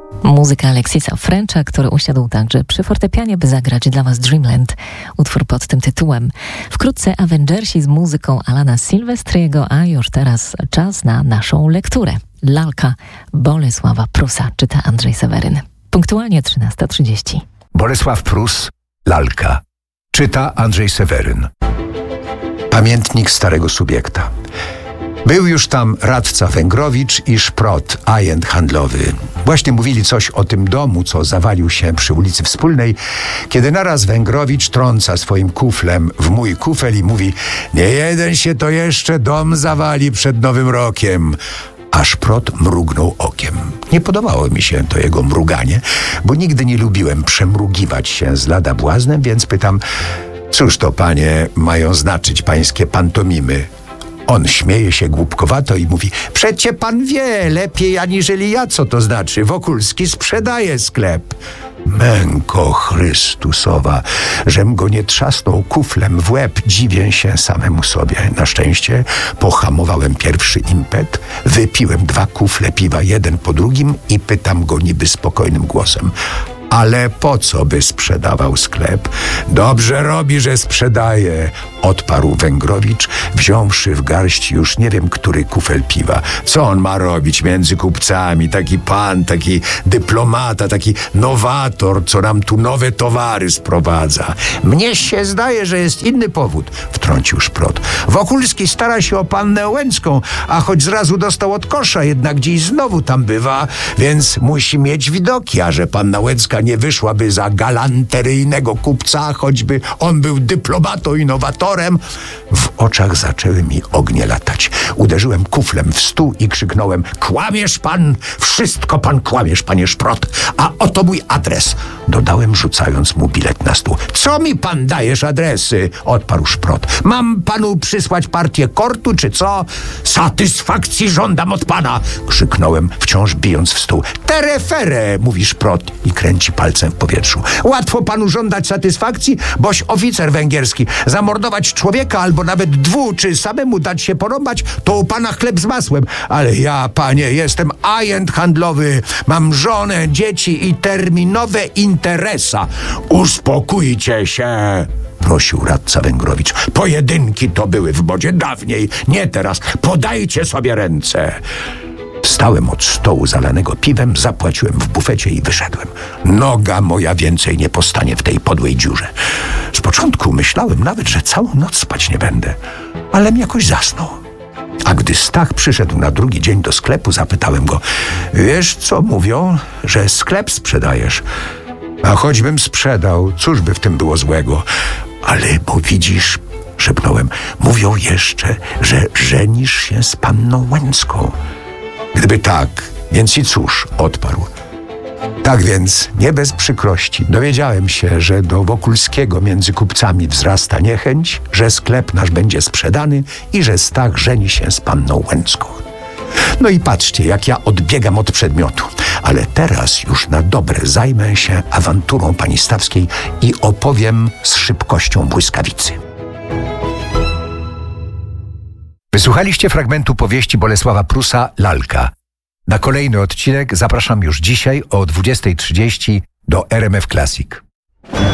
Muzyka Alexisa Frencha, który usiadł także przy fortepianie, by zagrać dla Was Dreamland, utwór pod tym tytułem. Wkrótce Avengersi z muzyką Alana Silvestriego, a już teraz czas na naszą lekturę. Lalka Bolesława Prusa, czyta Andrzej Seweryn. Punktualnie 13:30. Bolesław Prus, Lalka. Czyta Andrzej Seweryn. Pamiętnik starego subiekta. Był już tam radca Węgrowicz i szprot, ajent handlowy. Właśnie mówili coś o tym domu, co zawalił się przy ulicy Wspólnej, kiedy naraz Węgrowicz trąca swoim kuflem w mój kufel i mówi: nie jeden się to jeszcze dom zawali przed Nowym Rokiem. A szprot mrugnął okiem. Nie podobało mi się to jego mruganie, bo nigdy nie lubiłem przemrugiwać się z lada błaznem, więc pytam: cóż to, panie, mają znaczyć pańskie pantomimy? On śmieje się głupkowato i mówi: przecie pan wie lepiej aniżeli ja, co to znaczy. Wokulski sprzedaje sklep. Męko Chrystusowa, żem go nie trzasnął kuflem w łeb, dziwię się samemu sobie. Na szczęście pohamowałem pierwszy impet, wypiłem 2 kufle piwa jeden po drugim i pytam go niby spokojnym głosem: ale po co by sprzedawał sklep? Dobrze robi, że sprzedaje, odparł Węgrowicz, wziąwszy w garść już nie wiem który kufel piwa. Co on ma robić między kupcami? Taki pan, taki dyplomata, taki nowator, co nam tu nowe towary sprowadza. Mnie się zdaje, że jest inny powód, wtrącił szprot. Wokulski stara się o pannę Łęcką, a choć zrazu dostał od kosza, jednak dziś znowu tam bywa, więc musi mieć widoki, a że panna Łęcka nie wyszłaby za galanteryjnego kupca, choćby on był dyplomatą i nowatorem. W oczach zaczęły mi ognie latać. Uderzyłem kuflem w stół i krzyknąłem: kłamiesz pan! Wszystko pan kłamiesz, panie szprot! A oto mój adres! Dodałem, rzucając mu bilet na stół. Co mi pan dajesz adresy? Odparł szprot. Mam panu przysłać partię kortu, czy co? Satysfakcji żądam od pana! Krzyknąłem, wciąż bijąc w stół. Terefere! Mówi szprot i kręci palcem w powietrzu. Łatwo panu żądać satysfakcji, boś oficer węgierski. Zamordować człowieka albo nawet 2, czy samemu dać się porąbać, to u pana chleb z masłem. Ale ja, panie, jestem ajent handlowy. Mam żonę, dzieci i terminowe interesa. Uspokójcie się, prosił radca Węgrowicz. Pojedynki to były w modzie dawniej, nie teraz. Podajcie sobie ręce. Wstałem od stołu zalanego piwem, zapłaciłem w bufecie i wyszedłem. Noga moja więcej nie postanie w tej podłej dziurze. Z początku myślałem nawet, że całą noc spać nie będę, alem jakoś zasnął. A gdy Stach przyszedł na drugi dzień do sklepu, zapytałem go: wiesz, co mówią? Że sklep sprzedajesz. A choćbym sprzedał, cóż by w tym było złego? Ale bo widzisz, szepnąłem, mówią jeszcze, że żenisz się z panną Łęcką. Gdyby tak, więc i cóż, odparł. Tak więc, nie bez przykrości, dowiedziałem się, że do Wokulskiego między kupcami wzrasta niechęć, że sklep nasz będzie sprzedany i że Stach żeni się z panną Łęcką. No i patrzcie, jak ja odbiegam od przedmiotu. Ale teraz już na dobre zajmę się awanturą pani Stawskiej i opowiem z szybkością błyskawicy. Wysłuchaliście fragmentu powieści Bolesława Prusa, Lalka. Na kolejny odcinek zapraszam już dzisiaj o 20:30 do RMF Classic.